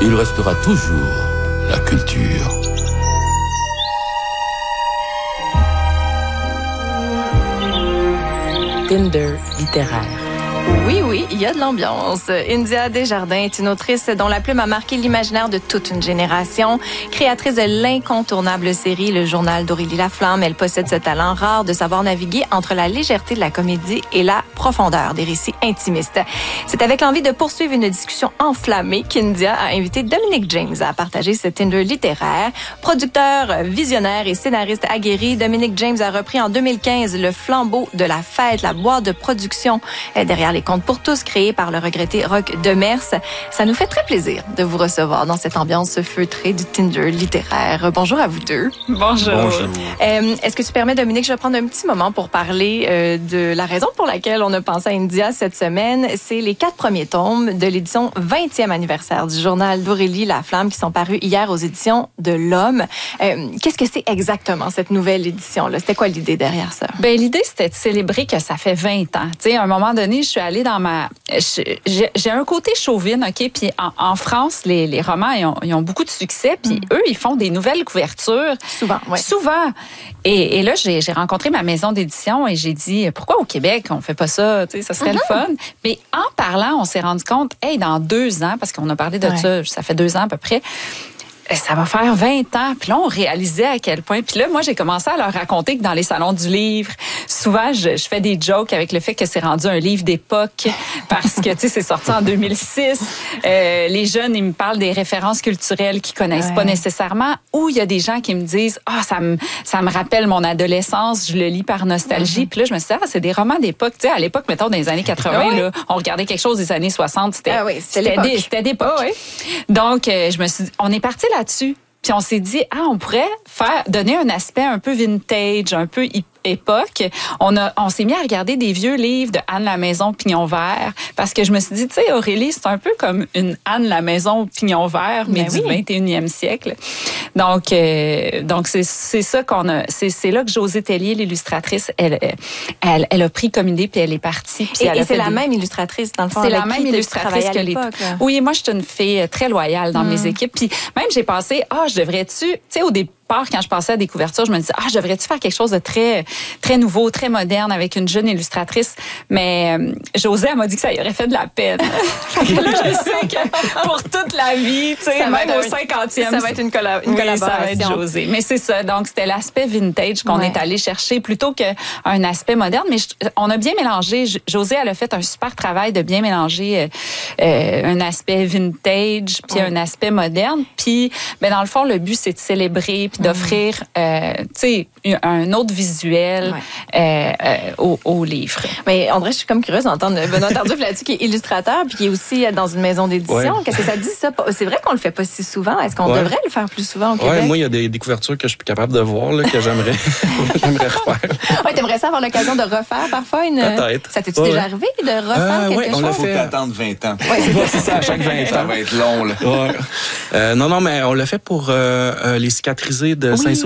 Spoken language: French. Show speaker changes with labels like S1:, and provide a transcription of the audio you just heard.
S1: il restera toujours la culture.
S2: Tinder littéraire.
S3: Oui, il y a de l'ambiance. India Desjardins est une autrice dont la plume a marqué l'imaginaire de toute une génération. Créatrice de l'incontournable série Le Journal d'Aurélie Laflamme, elle possède ce talent rare de savoir naviguer entre la légèreté de la comédie et la profondeur des récits intimistes. C'est avec l'envie de poursuivre une discussion enflammée qu'India a invité Dominique James à partager ce Tinder littéraire. Producteur, visionnaire et scénariste aguerri, Dominique James a repris en 2015 le flambeau de La Fête, la boîte de production derrière les contes pour tous créés par le regretté Roch Demers. Ça nous fait très plaisir de vous recevoir dans cette ambiance feutrée du Tinder littéraire. Bonjour à vous deux.
S4: Bonjour.
S3: Est-ce que tu permets, Dominique, je vais prendre un petit moment pour parler de la raison pour laquelle on a pensé à India cette semaine. C'est les 4 premiers tomes de l'édition 20e anniversaire du Journal d'Aurélie Laflamme qui sont parus hier aux éditions de l'Homme. Qu'est-ce que c'est exactement cette nouvelle édition-là? C'était quoi l'idée derrière ça?
S4: Ben, l'idée, c'était de célébrer que ça fait 20 ans. Tu sais, à un moment donné, je suis allée dans j'ai un côté chauvine, OK? Puis en France, les romans, ils ont beaucoup de succès. Puis eux, ils font des nouvelles couvertures.
S3: Souvent, oui.
S4: Souvent. Et là, j'ai rencontré ma maison d'édition et j'ai dit, pourquoi au Québec, on fait pas ça? Tu sais, ça serait le fun. Mais en parlant, on s'est rendu compte, hey, dans 2 ans, parce qu'on a parlé de ça fait 2 ans à peu près, ça va faire 20 ans. Puis là, on réalisait à quel point. Puis là, moi, j'ai commencé à leur raconter que dans les salons du livre, souvent, je fais des jokes avec le fait que c'est rendu un livre d'époque parce que, tu sais, c'est sorti en 2006. Les jeunes, ils me parlent des références culturelles qu'ils connaissent pas nécessairement. Ou il y a des gens qui me disent, ça me rappelle mon adolescence, je le lis par nostalgie. Puis là, je me suis dit, c'est des romans d'époque. Tu sais, à l'époque, mettons, dans les années 80, là, on regardait quelque chose des années 60. C'était d'époque. Donc, je me suis dit, on est parti là-dessus. Puis on s'est dit, on pourrait donner un aspect un peu vintage, un peu époque. On s'est mis à regarder des vieux livres de Anne la Maison Pignon Vert parce que je me suis dit, tu sais, Aurélie, c'est un peu comme une Anne la Maison Pignon Vert, mais du 21e siècle. Donc c'est ça qu'on a. C'est là que Josée Tellier, l'illustratrice, elle a pris comme idée puis elle est partie. Puis
S3: et c'est la même illustratrice dans le fond.
S4: C'est la même illustratrice que l'époque. Oui, moi je suis une fille très loyale dans mes équipes. Puis même j'ai pensé, je devrais-tu, tu sais, au départ, quand je pensais à des couvertures, je me disais, je devrais-tu faire quelque chose de très, très nouveau, très moderne avec une jeune illustratrice. Mais Josée, elle m'a dit que ça y aurait fait de la peine. Là, je sais que pour toute la vie, tu sais, même au 50e.
S3: Ça va être une collaboration.
S4: Ça va être Josée. Mais c'est ça. Donc, c'était l'aspect vintage qu'on est allé chercher plutôt qu'un aspect moderne. Mais on a bien mélangé. Josée, elle a fait un super travail de bien mélanger un aspect vintage puis un aspect moderne. Puis, dans le fond, le but, c'est de célébrer puis d'offrir, tu sais, un autre visuel au livre.
S3: Mais André, je suis comme curieuse d'entendre Benoît Tardif là-dessus, qui est illustrateur puis qui est aussi dans une maison d'édition. Ouais. Qu'est-ce que ça dit, ça? C'est vrai qu'on le fait pas si souvent. Est-ce qu'on devrait le faire plus souvent au Québec?
S5: Oui, moi, il y a des couvertures que je suis plus capable de voir, là, que j'aimerais refaire.
S3: Oui, t'aimerais ça avoir l'occasion de refaire parfois une...
S5: Peut-être.
S3: Ça t'est-tu déjà arrivé de refaire quelque chose?
S5: On l'a fait.
S6: Attendre 20 ans.
S5: Oui, c'est ça, à chaque 20 ans.
S6: Ça va être long, là.
S5: Non, mais on l'a fait pour les cicatriser de Saint-Sauveur.